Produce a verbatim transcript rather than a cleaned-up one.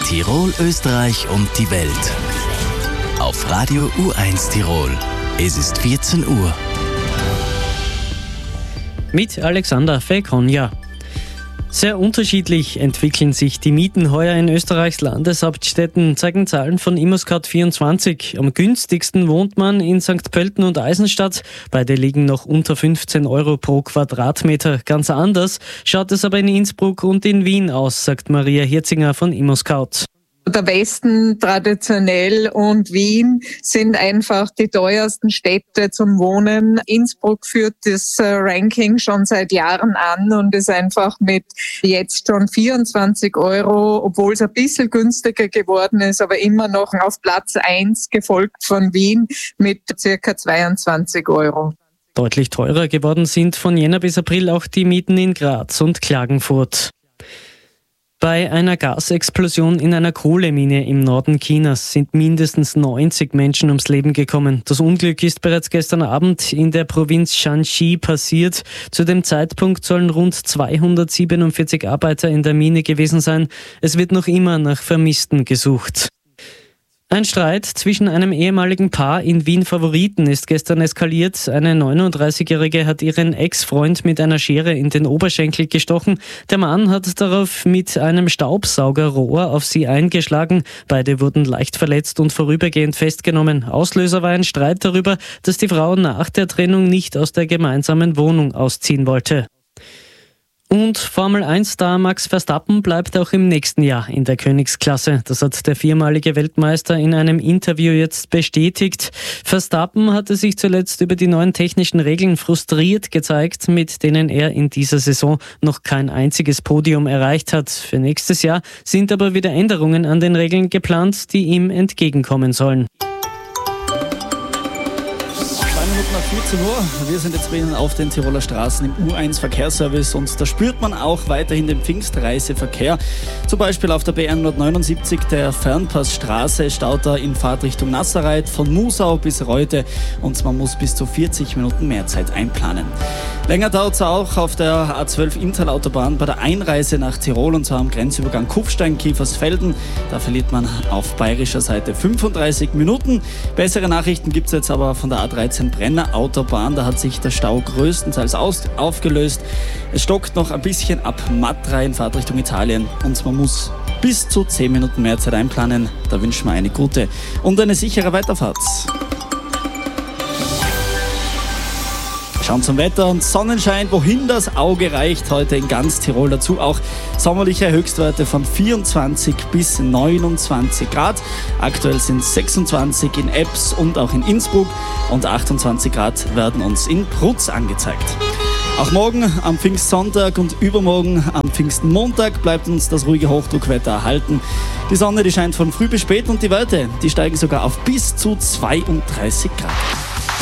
Tirol, Österreich und die Welt. Auf Radio U eins Tirol. Es ist vierzehn Uhr. Mit Alexander Fekonja. Sehr unterschiedlich entwickeln sich die Mieten heuer in Österreichs Landeshauptstädten, zeigen Zahlen von ImmoScout vierundzwanzig. Am günstigsten wohnt man in Sankt Pölten und Eisenstadt. Beide liegen noch unter fünfzehn Euro pro Quadratmeter. Ganz anders schaut es aber in Innsbruck und in Wien aus, sagt Maria Hirzinger von ImmoScout. Der Westen traditionell und Wien sind einfach die teuersten Städte zum Wohnen. Innsbruck führt das Ranking schon seit Jahren an und ist einfach mit jetzt schon vierundzwanzig Euro, obwohl es ein bisschen günstiger geworden ist, aber immer noch auf Platz eins, gefolgt von Wien mit circa zweiundzwanzig Euro. Deutlich teurer geworden sind von Jänner bis April auch die Mieten in Graz und Klagenfurt. Bei einer Gasexplosion in einer Kohlemine im Norden Chinas sind mindestens neunzig Menschen ums Leben gekommen. Das Unglück ist bereits gestern Abend in der Provinz Shanxi passiert. Zu dem Zeitpunkt sollen rund zweihundertsiebenundvierzig Arbeiter in der Mine gewesen sein. Es wird noch immer nach Vermissten gesucht. Ein Streit zwischen einem ehemaligen Paar in Wien-Favoriten ist gestern eskaliert. Eine neununddreißigjährige hat ihren Ex-Freund mit einer Schere in den Oberschenkel gestochen. Der Mann hat darauf mit einem Staubsaugerrohr auf sie eingeschlagen. Beide wurden leicht verletzt und vorübergehend festgenommen. Auslöser war ein Streit darüber, dass die Frau nach der Trennung nicht aus der gemeinsamen Wohnung ausziehen wollte. Und Formel eins Star Max Verstappen bleibt auch im nächsten Jahr in der Königsklasse. Das hat der viermalige Weltmeister in einem Interview jetzt bestätigt. Verstappen hatte sich zuletzt über die neuen technischen Regeln frustriert gezeigt, mit denen er in dieser Saison noch kein einziges Podium erreicht hat. Für nächstes Jahr sind aber wieder Änderungen an den Regeln geplant, die ihm entgegenkommen sollen. Nach vierzehn Uhr. Wir sind jetzt bei Ihnen auf den Tiroler Straßen im U eins Verkehrsservice und da spürt man auch weiterhin den Pfingstreiseverkehr. Zum Beispiel auf der B hundertneunundsiebzig, der Fernpassstraße, staut da in Fahrtrichtung Nasserreit von Musau bis Reute und man muss bis zu vierzig Minuten mehr Zeit einplanen. Länger dauert es auch auf der A zwölf Inntal-Autobahn bei der Einreise nach Tirol und zwar am Grenzübergang Kufstein-Kiefersfelden. Da verliert man auf bayerischer Seite fünfunddreißig Minuten. Bessere Nachrichten gibt es jetzt aber von der A dreizehn Brenner Autobahn, da hat sich der Stau größtenteils aus- aufgelöst. Es stockt noch ein bisschen ab Matra in Fahrtrichtung Italien und man muss bis zu zehn Minuten mehr Zeit einplanen. Da wünschen wir eine gute und eine sichere Weiterfahrt. Schauen zum Wetter und Sonnenschein, wohin das Auge reicht, heute in ganz Tirol. Dazu auch sommerliche Höchstwerte von vierundzwanzig bis neunundzwanzig Grad. Aktuell sind es sechsundzwanzig in Ebbs und auch in Innsbruck und achtundzwanzig Grad werden uns in Prutz angezeigt. Auch morgen am Pfingstsonntag und übermorgen am Pfingstmontag bleibt uns das ruhige Hochdruckwetter erhalten. Die Sonne, die scheint von früh bis spät und die Werte, die steigen sogar auf bis zu zweiunddreißig Grad.